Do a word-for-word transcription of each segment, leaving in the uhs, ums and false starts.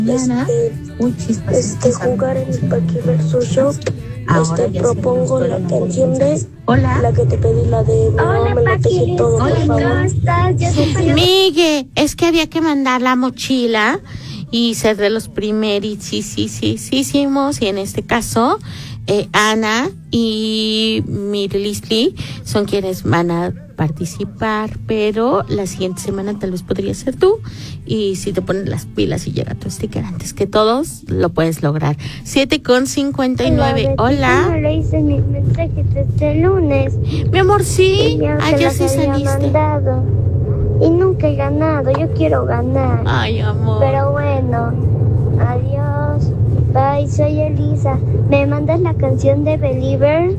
este, este jugar en el Paquiverso Shop. Este, propongo la canción de Hola. La que te pedí, la de Hola, me lo teje todo, por Hola, favor. ¿cómo estás? Yo soy Migue, es que había que mandar la mochila y ser de los primeros, sí, sí, sí, sí, hicimos, y en este caso, eh, Ana y Mirlisli son quienes van a participar, pero la siguiente semana tal vez podría ser tú, y si te pones las pilas y llega tu sticker antes que todos, lo puedes lograr. siete con cincuenta y nueve, hola. No le hice mis mensajes este lunes. Mi amor, sí, Ya se ayer las sí había saliste. mandado. Y nunca he ganado, yo quiero ganar. Ay, amor. Pero bueno, adiós. Bye, soy Elisa. ¿Me mandas la canción de Believer?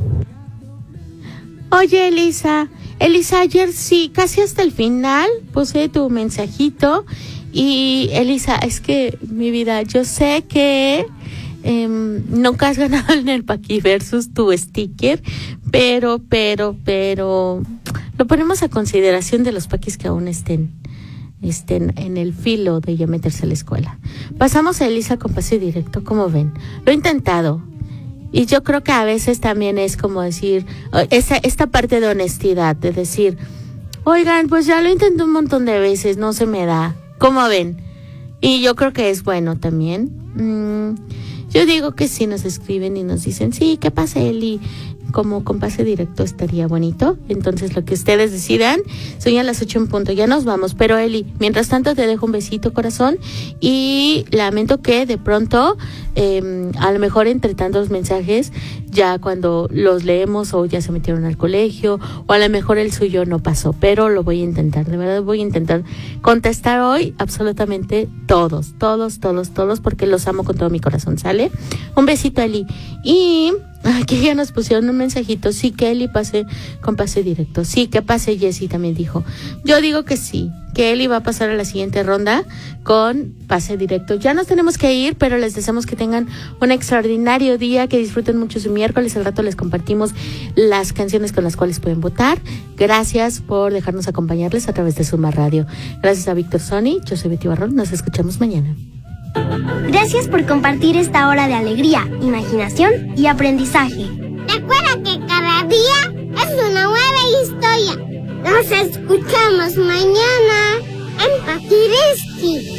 Oye, Elisa, Elisa, ayer sí, casi hasta el final puse tu mensajito. Y Elisa, es que mi vida, yo sé que eh, nunca has ganado en el Paquiversus tu sticker, pero, pero, pero lo ponemos a consideración de los paquis que aún estén, estén en el filo de ya meterse a la escuela. Pasamos a Elisa con pase directo, ¿cómo ven? Lo he intentado. Y yo creo que a veces también es como decir, esa, esta parte de honestidad, de decir, oigan, pues ya lo intenté un montón de veces, no se me da. ¿Cómo ven? Y yo creo que es bueno también. Mm, yo digo que sí nos escriben y nos dicen, sí, ¿qué pasa, Eli? Como con pase directo estaría bonito. Entonces lo que ustedes decidan, son ya las ocho en punto, ya nos vamos. Pero Eli, mientras tanto te dejo un besito, corazón, y lamento que de pronto, eh, a lo mejor entre tantos mensajes, ya cuando los leemos o ya se metieron al colegio, o a lo mejor el suyo no pasó, pero lo voy a intentar, de verdad voy a intentar contestar hoy absolutamente todos, todos, todos, todos, porque los amo con todo mi corazón, ¿sale? Un besito, Eli. Y aquí ya nos pusieron un mensajito, sí, que Eli pase con pase directo, sí, que pase. Jessy también dijo, yo digo que sí, que Eli va a pasar a la siguiente ronda con pase directo. Ya nos tenemos que ir, pero les deseamos que tengan un extraordinario día, que disfruten mucho su miércoles. Al rato les compartimos las canciones con las cuales pueden votar. Gracias por dejarnos acompañarles a través de Suma Radio. Gracias a Víctor Sony, yo soy Betty Barrón, nos escuchamos mañana. Gracias por compartir esta hora de alegría, imaginación y aprendizaje. Recuerda que cada día es una nueva historia. Nos escuchamos mañana en Paquireski.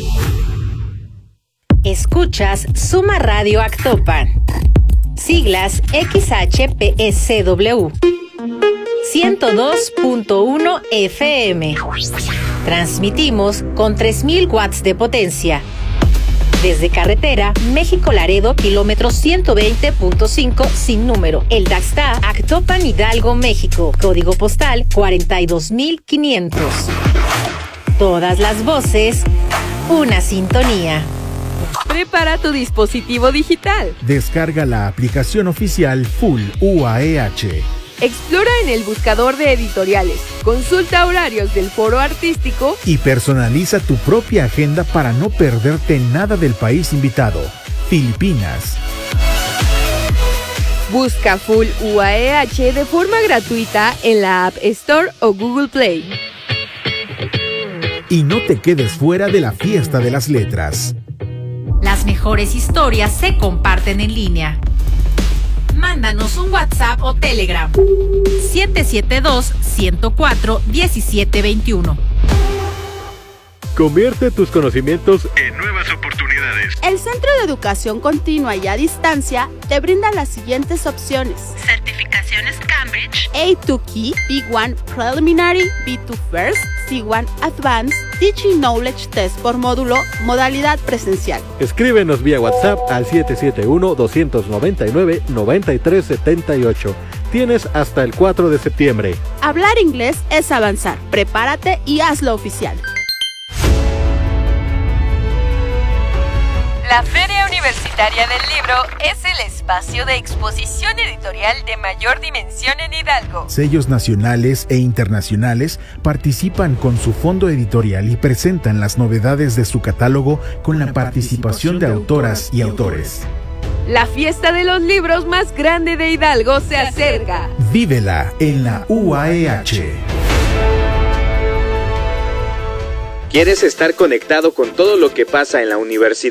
Escuchas Suma Radio Actopan. Siglas X H P S W. ciento dos punto uno F M. Transmitimos con tres mil watts de potencia. Desde carretera México-Laredo, kilómetro ciento veinte punto cinco, sin número. El Daxta, Actopan, Hidalgo, México. Código postal cuarenta y dos mil quinientos. Todas las voces, una sintonía. Prepara tu dispositivo digital. Descarga la aplicación oficial Full U A E H. Explora en el buscador de editoriales, consulta horarios del foro artístico y personaliza tu propia agenda para no perderte nada del país invitado, Filipinas. Busca Full U A E H de forma gratuita en la App Store o Google Play. Y no te quedes fuera de la fiesta de las letras. Las mejores historias se comparten en línea. Mándanos un WhatsApp o Telegram. siete siete dos, uno cero cuatro, uno siete dos uno. Convierte tus conocimientos en nuevas oportunidades. El Centro de Educación Continua y a Distancia te brinda las siguientes opciones: certificaciones Cambridge, A dos Key, B uno Preliminary, B dos First, C uno Advanced, Teaching Knowledge Test por módulo, modalidad presencial. Escríbenos vía WhatsApp al siete siete uno, dos nueve nueve, nueve tres siete ocho. Tienes hasta el cuatro de septiembre. Hablar inglés es avanzar. Prepárate y hazlo oficial. La Feria Universitaria del Libro es el espacio de exposición editorial de mayor dimensión en Hidalgo. Sellos nacionales e internacionales participan con su fondo editorial y presentan las novedades de su catálogo con la participación de autoras y autores. La fiesta de los libros más grande de Hidalgo se acerca. Vívela en la U A E H. ¿Quieres estar conectado con todo lo que pasa en la universidad?